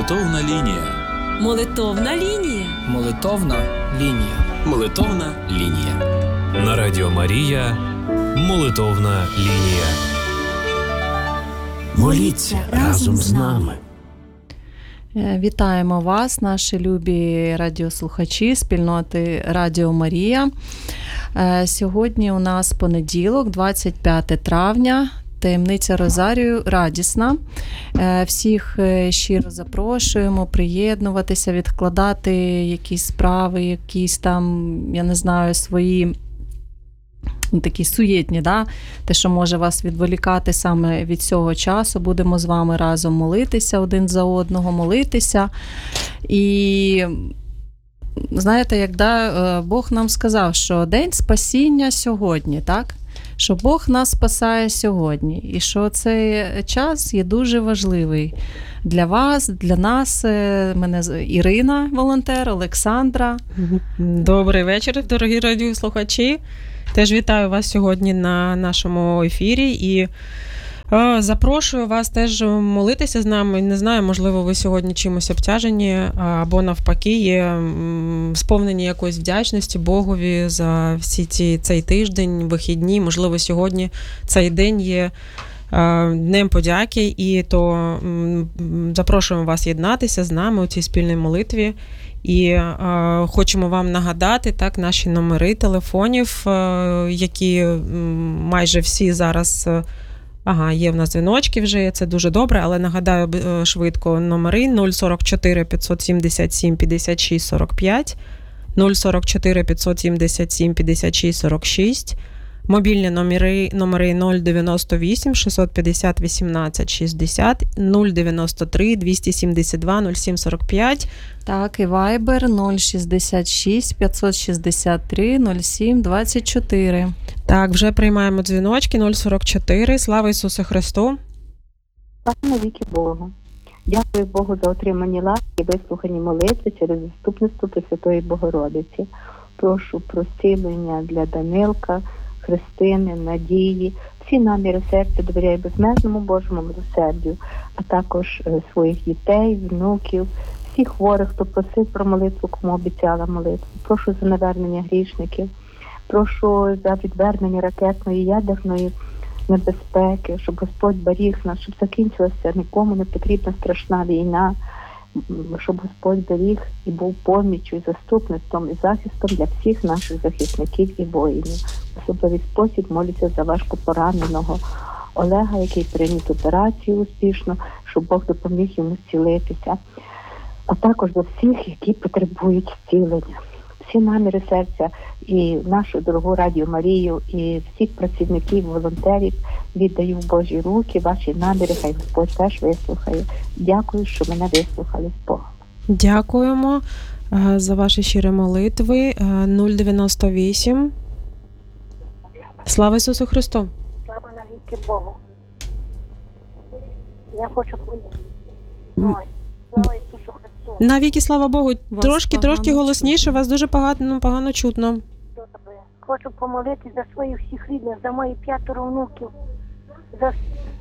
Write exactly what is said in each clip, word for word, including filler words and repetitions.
Молитовна лінія. Молитовна лінія. Молитовна лінія. Молитовна лінія. На Радіо Марія. Молитовна лінія. Моліться разом з нами. Вітаємо вас, наші любі радіослухачі спільноти Радіо Марія. Сьогодні у нас понеділок, двадцять п'яте травня, таємниця Розарію радісна. Всіх щиро запрошуємо приєднуватися, відкладати якісь справи, якісь там, я не знаю, свої такі суєтні, да? Те, що може вас відволікати саме від цього часу. Будемо з вами разом молитися один за одного, молитися. І знаєте, як да, Бог нам сказав, що день спасіння сьогодні, так? Що Бог нас спасає сьогодні. І що цей час є дуже важливий для вас, для нас. Мене Ірина, волонтер, Олександра. Добрий вечір, дорогі радіослухачі. Теж вітаю вас сьогодні на нашому ефірі і о, запрошую вас теж молитися з нами. Не знаю, можливо, ви сьогодні чимось обтяжені або навпаки є сповнені якоїсь вдячності Богові за всі ці, цей тиждень, вихідні. Можливо, сьогодні цей день є Днем подяки, і то запрошуємо вас єднатися з нами у цій спільній молитві. І е, хочемо вам нагадати так, наші номери телефонів, е, які е, майже всі зараз, е, ага, є в нас дзвіночки вже, це дуже добре, але нагадаю е, швидко номери нуль сорок чотири п'ятсот сімдесят сім п'ятдесят шість сорок п'ять, нуль сорок чотири п'ятсот сімдесят сім п'ятдесят шість сорок шість, мобільні номери, номери нуль дев'яносто вісім шістсот п'ятдесят вісімнадцять шістдесят, нуль дев'яносто три двісті сімдесят два нуль сім сорок п'ять. Так, і Viber нуль шістдесят шість п'ятсот шістдесят три нуль сім двадцять чотири. Так, вже приймаємо дзвіночки. нуль сорок чотири. Слава Ісусу Христу! Слава навіки Богу! Дякую Богу за отримані ласки і вислухані молитви через заступництво Пресвятої Богородиці. Прошу про зцілення для Данилка, Христини, Надії. Всі наміри серця довіряю безмежному Божому милосердю, а також своїх дітей, внуків, всіх хворих, хто просив про молитву, кому обіцяла молитву. Прошу за навернення грішників, прошу за відвернення ракетної, ядерної небезпеки, щоб Господь беріг нас, щоб закінчилася нікому не потрібна страшна війна, щоб Господь беріг і був поміччю, і заступництвом, і захистом для всіх наших захисників і воїнів. В особливий спосіб молюся за важко пораненого Олега, який прийняв операцію успішно, щоб Бог допоміг йому зцілитися. А також за всіх, які потребують зцілення. Всі наміри серця і нашу дорогу Радіо Марію, і всіх працівників, волонтерів віддаю в Божі руки, ваші наміри, хай Господь теж вислухає. Дякую, що мене вислухали з Богом. Дякуємо за ваші щирі молитви. нуль дев'яносто вісім. Слава Ісусу Христу! Слава навіки Богу! Я хочу поїхати. Слава Ісусу Христу! Навіки, слава Богу, Вас трошки, трошки погано голосніше, чутно. вас дуже погано, погано чутно. Добре. Хочу помолитися за своїх всіх рідних, за мої п'ятеро внуків. За...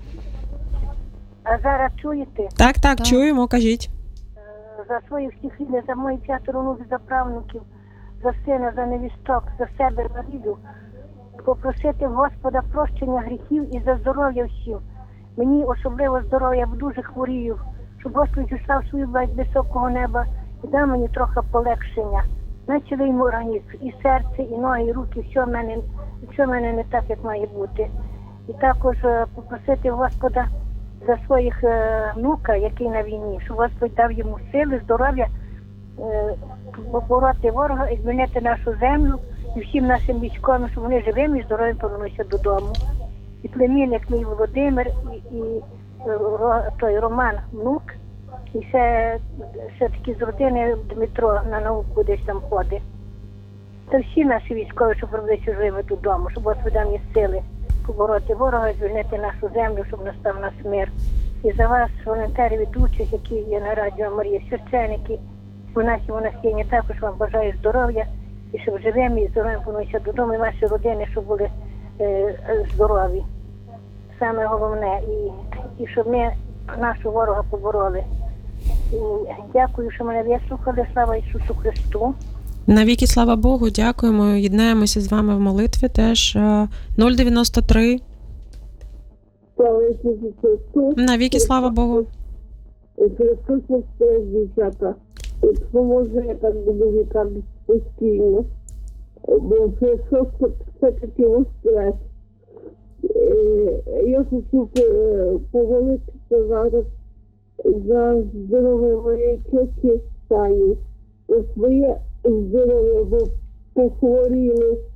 А зараз чуєте? Так, так, Так. чуємо, кажіть. За своїх всіх рідних, за мої п'ятеро внуків, за правнуків, за сина, за невісток, за себе, за ріду. Попросити в Господа прощення гріхів і за здоров'я всім. Мені особливо здоров'я, бо дуже хворію. Щоб Господь зіслав свою благодать високого неба і дав мені трохи полегшення. На цілий організм, і серце, і ноги, і руки, все в мене, все в мене не так, як має бути. І також попросити Господа за своїх е, внука, який на війні, щоб Господь дав йому сили, здоров'я, е, побороти ворога і звільнити нашу землю, і всім нашим військовим, щоб вони живими і здорові повернулися додому. І племінник мій Володимир, і, і той Роман, внук, і ще, ще такі з родини Дмитро на науку десь там ходить. Та всі наші військові, щоб повернулися живими додому, щоб Господь дав мені сили побороти ворога, звільнити нашу землю, щоб настав нас мир. І за вас, волонтерів, ведучих, які є на Радіо Марія, священники, у нашій монастирі, також вам бажаю здоров'я, і щоб живими і здоровими повернулися додому, і ваші родини, щоб були е, здорові. Саме головне, і, і щоб ми нашого ворога побороли. Дякую, що мене вислухали. Слава Ісусу Христу. Навіки слава Богу, дякуємо. Єднаємося з вами в молитві теж. Е, нуль дев'яносто три. Слава Ісусу Христу. Навіки слава Богу. Христос воскрес, дівчата. Поможе, я так буду вікати постійно. Бо Христос все-таки воскрес. Я хочу помолитися зараз за здоров'я моєї тітки Тані. За своє здоров'я, бо похворіли